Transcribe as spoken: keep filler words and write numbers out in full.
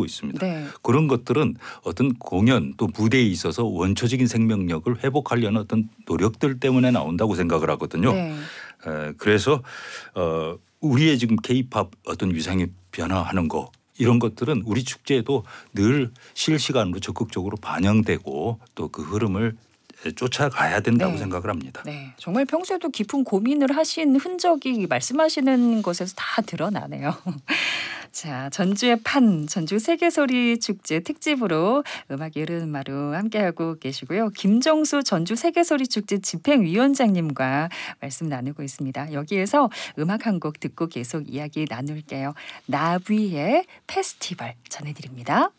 있습니다. 네. 그런 것들은 어떤 공연 또 무대에 있어서 원초적인 생명력을 회복하려는 어떤 노력들 때문에 나온다고 생각을 하거든요. 네. 에, 그래서 어, 우리의 지금 케이팝 어떤 위상이 변화하는 거 이런 것들은 우리 축제에도 늘 실시간으로 적극적으로 반영되고 또 그 흐름을 쫓아가야 된다고 네. 생각을 합니다. 네, 정말 평소에도 깊은 고민을 하신 흔적이 말씀하시는 것에서 다 드러나네요. 자, 전주의 판, 전주 세계소리 축제 특집으로 음악 여름마루 함께하고 계시고요. 김정수 전주 세계소리 축제 집행위원장님과 말씀 나누고 있습니다. 여기에서 음악 한 곡 듣고 계속 이야기 나눌게요. 나비의 페스티벌 전해드립니다.